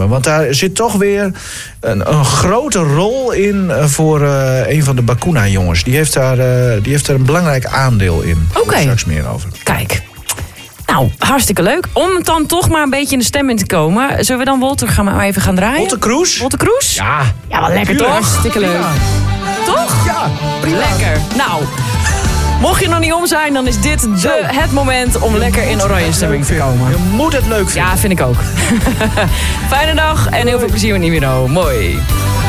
nummer. Want daar zit toch weer een grote rol in voor een van de Bakuna-jongens. Die heeft daar een belangrijk aandeel in. Oké. Daar straks meer over. Kijk. Nou, hartstikke leuk. Om dan toch maar een beetje in de stemming te komen. Zullen we dan Wolter maar even gaan draaien? Wolter Kroes? Wolter Kroes? Ja. Ja, wel lekker Tuurlijk. toch? Hartstikke leuk. Ja. Toch? Ja, prima. Lekker. Nou, mocht je nog niet om zijn, dan is dit het moment om lekker in oranje stemming te komen. Je moet het leuk vinden. Ja, vind ik ook. Fijne dag en heel veel plezier met Nivino. Mooi.